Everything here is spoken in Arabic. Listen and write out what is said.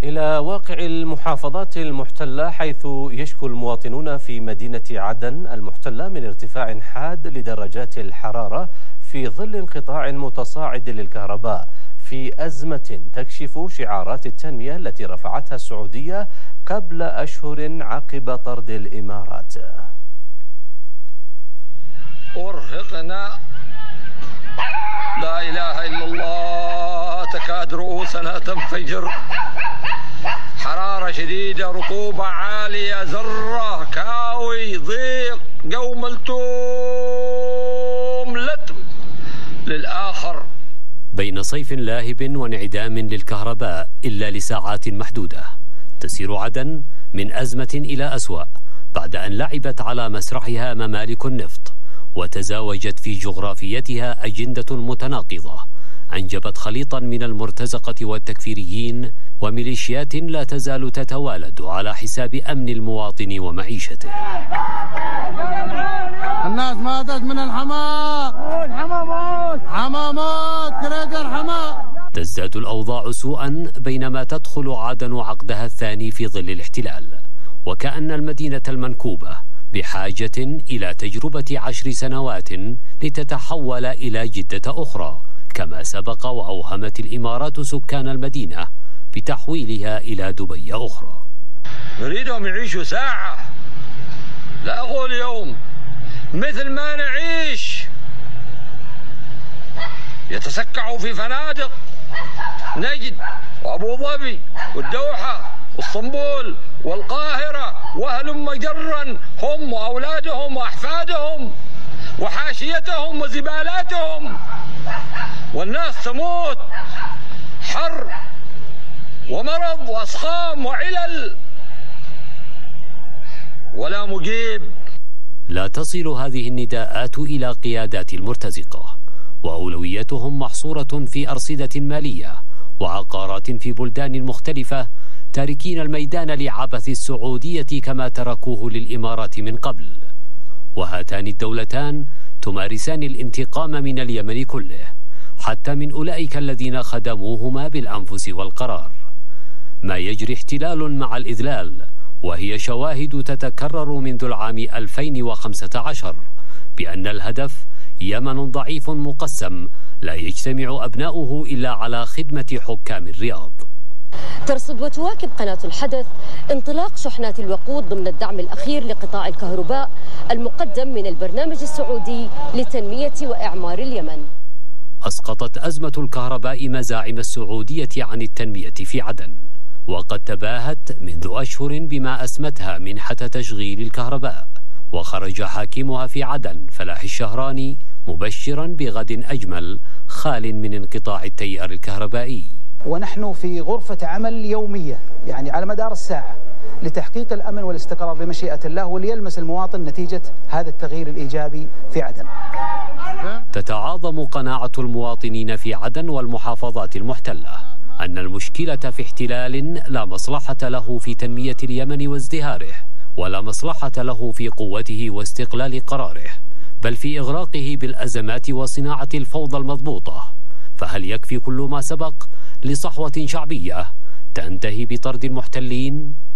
إلى واقع المحافظات المحتلة، حيث يشكو المواطنون في مدينة عدن المحتلة من ارتفاع حاد لدرجات الحرارة في ظل انقطاع متصاعد للكهرباء في أزمة تكشف شعارات التنمية التي رفعتها السعودية قبل أشهر عقب طرد الإمارات. أرهقنا، لا إله إلا الله، تكاد رؤوسنا تنفجر، حرارة شديدة، رطوبة عالية، ذرة، كاوي، ضيق، قوم التوم، لتم للآخر. بين صيف لاهب وانعدام للكهرباء إلا لساعات محدودة، تسير عدن من أزمة إلى أسوأ بعد أن لعبت على مسرحها ممالك النفط، وتزاوجت في جغرافيتها أجندة متناقضة أنجبت خليطا من المرتزقة والتكفيريين وميليشيات لا تزال تتوالد على حساب أمن المواطن ومعيشته. الناس ماتت من الحمام، حمامات كريدر حمام. تزداد الأوضاع سوءا بينما تدخل عدن عقدها الثاني في ظل الاحتلال، وكأن المدينة المنكوبة بحاجة إلى تجربة 10 سنوات لتتحول إلى جدة أخرى، كما سبق وأوهمت الإمارات سكان المدينة بتحويلها إلى دبي أخرى. نريدهم يعيشوا ساعة، لا أقول يوم، مثل ما نعيش، يتسكعوا في فنادق نجد وأبو ظبي والدوحة والصنبول والقاهرة وهلم جرا، هم وأولادهم وأحفادهم وحاشيتهم وزبالاتهم، والناس تموت حر ومرض وأسقام وعلل ولا مجيب. لا تصل هذه النداءات إلى قيادات المرتزقة، وأولويتهم محصورة في أرصدة مالية وعقارات في بلدان مختلفة، تاركين الميدان لعبث السعودية كما تركوه للإمارات من قبل. وهاتان الدولتان تمارسان الانتقام من اليمن كله، حتى من أولئك الذين خدموهما بالأنفس والقرار. ما يجري احتلال مع الإذلال، وهي شواهد تتكرر منذ العام 2015 بأن الهدف يمن ضعيف مقسم لا يجتمع أبناؤه إلا على خدمة حكام الرياض. ترصد وتواكب قناة الحدث انطلاق شحنات الوقود ضمن الدعم الأخير لقطاع الكهرباء المقدم من البرنامج السعودي لتنمية وإعمار اليمن. أسقطت أزمة الكهرباء مزاعم السعودية عن التنمية في عدن، وقد تباهت منذ أشهر بما أسمتها منحة تشغيل الكهرباء، وخرج حاكمها في عدن فلاح الشهراني مبشرا بغد أجمل خال من انقطاع التيار الكهربائي. ونحن في غرفة عمل يومية يعني على مدار الساعة لتحقيق الأمن والاستقرار بمشيئة الله، وليلمس المواطن نتيجة هذا التغيير الإيجابي في عدن. تتعاظم قناعة المواطنين في عدن والمحافظات المحتلة أن المشكلة في احتلال لا مصلحة له في تنمية اليمن وازدهاره، ولا مصلحة له في قوته واستقلال قراره، بل في إغراقه بالأزمات وصناعة الفوضى المضبوطة. فهل يكفي كل ما سبق لصحوة شعبية تنتهي بطرد المحتلين؟